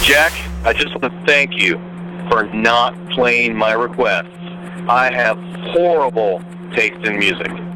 Jack, I just want to thank you for not playing my requests. I have horrible taste in music.